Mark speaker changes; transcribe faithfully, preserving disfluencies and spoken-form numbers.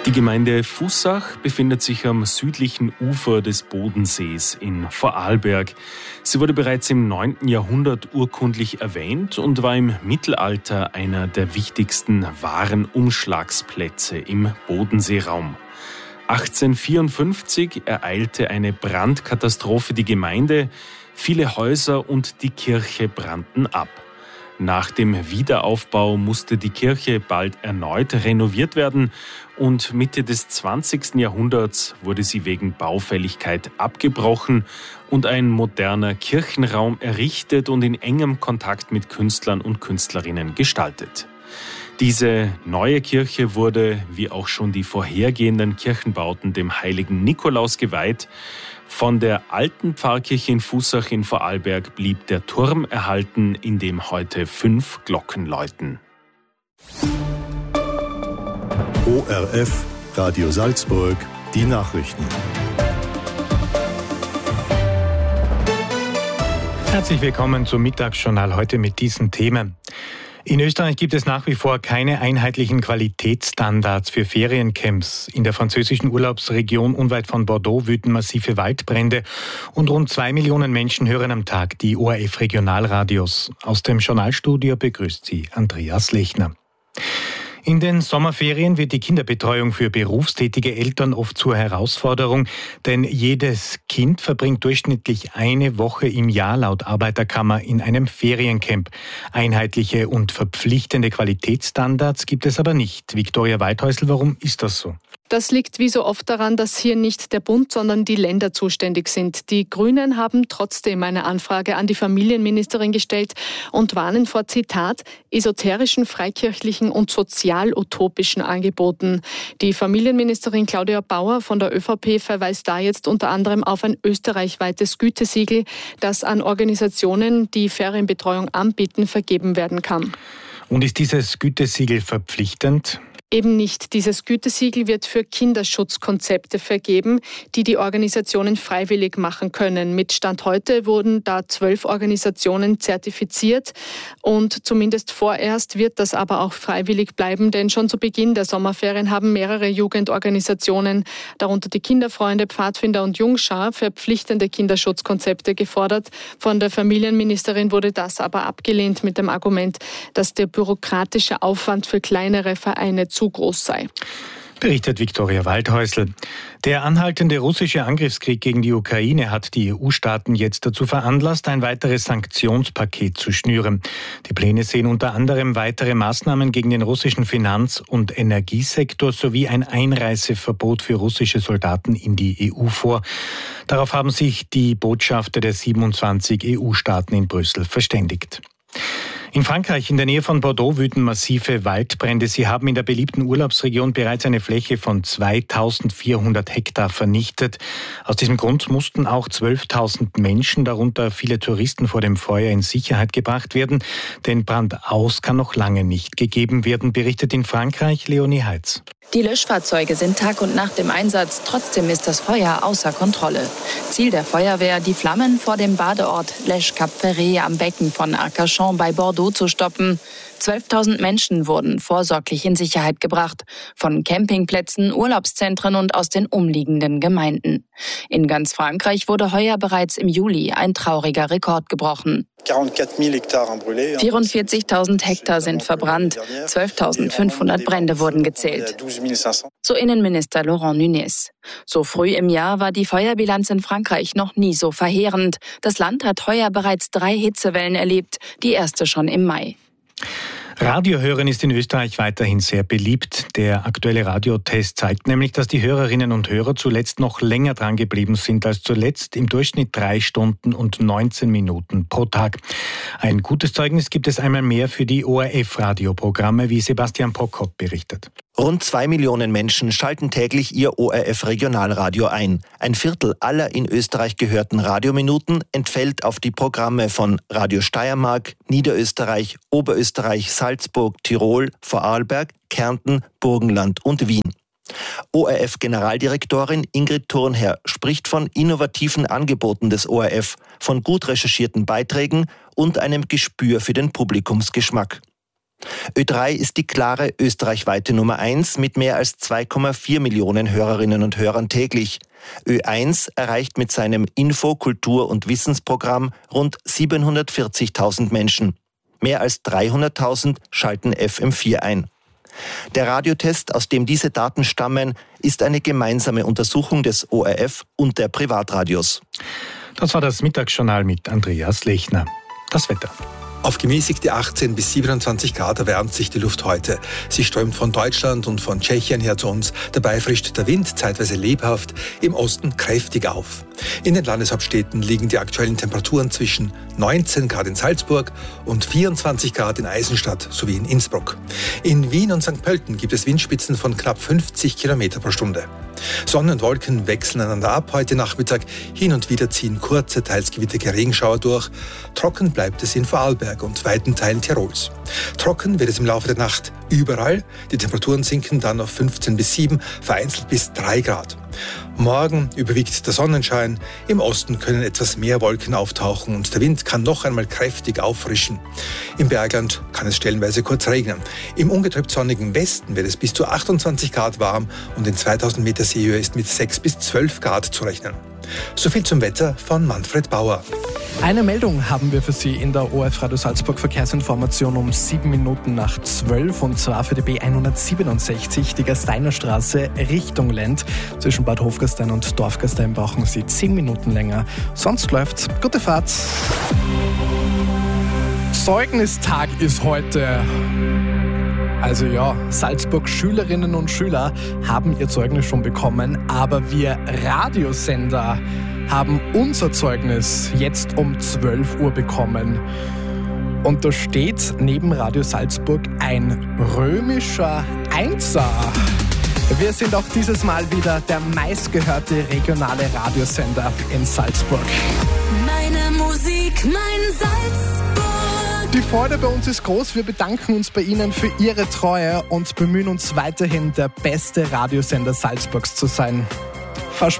Speaker 1: Die Gemeinde Fussach befindet sich am südlichen Ufer des Bodensees in Vorarlberg. Sie wurde bereits im neunten Jahrhundert urkundlich erwähnt und war im Mittelalter einer der wichtigsten Warenumschlagsplätze im Bodenseeraum. achtzehnhundertvierundfünfzig ereilte eine Brandkatastrophe die Gemeinde. Viele Häuser und die Kirche brannten ab. Nach dem Wiederaufbau musste die Kirche bald erneut renoviert werden und Mitte des zwanzigsten Jahrhunderts wurde sie wegen Baufälligkeit abgebrochen und ein moderner Kirchenraum errichtet und in engem Kontakt mit Künstlern und Künstlerinnen gestaltet. Diese neue Kirche wurde, wie auch schon die vorhergehenden Kirchenbauten, dem heiligen Nikolaus geweiht. Von der alten Pfarrkirche in Fussach in Vorarlberg blieb der Turm erhalten, in dem heute fünf Glocken läuten.
Speaker 2: O R F, Radio Salzburg, die Nachrichten.
Speaker 3: Herzlich willkommen zum Mittagsjournal heute mit diesen Themen. In Österreich gibt es nach wie vor keine einheitlichen Qualitätsstandards für Feriencamps. In der französischen Urlaubsregion unweit von Bordeaux wüten massive Waldbrände und rund zwei Millionen Menschen hören am Tag die O R F-Regionalradios. Aus dem Journalstudio begrüßt sie Andreas Lechner. In den Sommerferien wird die Kinderbetreuung für berufstätige Eltern oft zur Herausforderung, denn jedes Kind verbringt durchschnittlich eine Woche im Jahr laut Arbeiterkammer in einem Feriencamp. Einheitliche und verpflichtende Qualitätsstandards gibt es aber nicht. Viktoria Waldhäusl, warum ist das so?
Speaker 4: Das liegt wie so oft daran, dass hier nicht der Bund, sondern die Länder zuständig sind. Die Grünen haben trotzdem eine Anfrage an die Familienministerin gestellt und warnen vor, Zitat, esoterischen, freikirchlichen und sozial-utopischen Angeboten. Die Familienministerin Claudia Bauer von der ÖVP verweist da jetzt unter anderem auf ein österreichweites Gütesiegel, das an Organisationen, die Ferienbetreuung anbieten, vergeben werden kann.
Speaker 3: Und ist dieses Gütesiegel verpflichtend?
Speaker 4: Eben nicht. Dieses Gütesiegel wird für Kinderschutzkonzepte vergeben, die die Organisationen freiwillig machen können. Mit Stand heute wurden da zwölf Organisationen zertifiziert und zumindest vorerst wird das aber auch freiwillig bleiben, denn schon zu Beginn der Sommerferien haben mehrere Jugendorganisationen, darunter die Kinderfreunde, Pfadfinder und Jungschar, verpflichtende Kinderschutzkonzepte gefordert. Von der Familienministerin wurde das aber abgelehnt mit dem Argument, dass der bürokratische Aufwand für kleinere Vereine zu groß sei.
Speaker 3: Berichtet Viktoria Waldhäusl. Der anhaltende russische Angriffskrieg gegen die Ukraine hat die E U-Staaten jetzt dazu veranlasst, ein weiteres Sanktionspaket zu schnüren. Die Pläne sehen unter anderem weitere Maßnahmen gegen den russischen Finanz- und Energiesektor sowie ein Einreiseverbot für russische Soldaten in die E U vor. Darauf haben sich die Botschafter der siebenundzwanzig E U-Staaten in Brüssel verständigt. In Frankreich, in der Nähe von Bordeaux, wüten massive Waldbrände. Sie haben in der beliebten Urlaubsregion bereits eine Fläche von zweitausendvierhundert Hektar vernichtet. Aus diesem Grund mussten auch zwölftausend Menschen, darunter viele Touristen, vor dem Feuer in Sicherheit gebracht werden. Denn Brandaus kann noch lange nicht gegeben werden, berichtet in Frankreich Leonie Heitz.
Speaker 5: Die Löschfahrzeuge sind Tag und Nacht im Einsatz, trotzdem ist das Feuer außer Kontrolle. Ziel der Feuerwehr, die Flammen vor dem Badeort Lèche Cap Ferret am Becken von Arcachon bei Bordeaux zu stoppen. zwölftausend Menschen wurden vorsorglich in Sicherheit gebracht, von Campingplätzen, Urlaubszentren und aus den umliegenden Gemeinden. In ganz Frankreich wurde heuer bereits im Juli ein trauriger Rekord gebrochen. vierundvierzigtausend Hektar sind verbrannt, zwölftausendfünfhundert Brände wurden gezählt. So Innenminister Laurent Nunez. So früh im Jahr war die Feuerbilanz in Frankreich noch nie so verheerend. Das Land hat heuer bereits drei Hitzewellen erlebt, die erste schon im Mai.
Speaker 3: Radiohören ist in Österreich weiterhin sehr beliebt. Der aktuelle Radiotest zeigt nämlich, dass die Hörerinnen und Hörer zuletzt noch länger dran geblieben sind als zuletzt, im Durchschnitt drei Stunden und neunzehn Minuten pro Tag. Ein gutes Zeugnis gibt es einmal mehr für die O R F-Radioprogramme, wie Sebastian Prokop berichtet.
Speaker 6: Rund zwei Millionen Menschen schalten täglich ihr O R F-Regionalradio ein. Ein Viertel aller in Österreich gehörten Radiominuten entfällt auf die Programme von Radio Steiermark, Niederösterreich, Oberösterreich, Salzburg, Tirol, Vorarlberg, Kärnten, Burgenland und Wien. O R F-Generaldirektorin Ingrid Thurnherr spricht von innovativen Angeboten des O R F, von gut recherchierten Beiträgen und einem Gespür für den Publikumsgeschmack. Ö drei ist die klare österreichweite Nummer eins mit mehr als zwei Komma vier Millionen Hörerinnen und Hörern täglich. Ö eins erreicht mit seinem Info-, Kultur- und Wissensprogramm rund siebenhundertvierzigtausend Menschen. Mehr als dreihunderttausend schalten F M vier ein. Der Radiotest, aus dem diese Daten stammen, ist eine gemeinsame Untersuchung des O R F und der Privatradios.
Speaker 3: Das war das Mittagsjournal mit Andreas Lechner. Das Wetter.
Speaker 7: Auf gemäßigte achtzehn bis siebenundzwanzig Grad erwärmt sich die Luft heute. Sie strömt von Deutschland und von Tschechien her zu uns. Dabei frischt der Wind zeitweise lebhaft, im Osten kräftig auf. In den Landeshauptstädten liegen die aktuellen Temperaturen zwischen neunzehn Grad in Salzburg und vierundzwanzig Grad in Eisenstadt sowie in Innsbruck. In Wien und Sankt Pölten gibt es Windspitzen von knapp fünfzig Kilometer pro Stunde. Sonne und Wolken wechseln einander ab heute Nachmittag. Hin und wieder ziehen kurze, teils gewitterige Regenschauer durch. Trocken bleibt es in Vorarlberg und weiten Teilen Tirols. Trocken wird es im Laufe der Nacht überall. Die Temperaturen sinken dann auf fünfzehn bis sieben, vereinzelt bis drei Grad. Morgen überwiegt der Sonnenschein. Im Osten können etwas mehr Wolken auftauchen und der Wind kann noch einmal kräftig auffrischen. Im Bergland kann es stellenweise kurz regnen. Im ungetrübt sonnigen Westen wird es bis zu achtundzwanzig Grad warm und in zweitausend Meter Seehöhe ist mit sechs bis zwölf Grad zu rechnen. So viel zum Wetter von Manfred Bauer.
Speaker 8: Eine Meldung haben wir für Sie in der O R F Radio Salzburg Verkehrsinformation um sieben Minuten nach zwölf und zwar für die B hundertsiebenundsechzig, die Gasteinerstraße Richtung Lend. Zwischen Bad Hofgastein und Dorfgastein brauchen Sie zehn Minuten länger. Sonst läuft's. Gute Fahrt. Zeugnistag ist heute. Also ja, Salzburg Schülerinnen und Schüler haben ihr Zeugnis schon bekommen, aber wir Radiosender haben unser Zeugnis jetzt um zwölf Uhr bekommen. Und da steht neben Radio Salzburg ein römischer Einser. Wir sind auch dieses Mal wieder der meistgehörte regionale Radiosender in Salzburg.
Speaker 9: Meine Musik, mein Salzburg.
Speaker 8: Die Freude bei uns ist groß. Wir bedanken uns bei Ihnen für Ihre Treue und bemühen uns weiterhin, der beste Radiosender Salzburgs zu sein.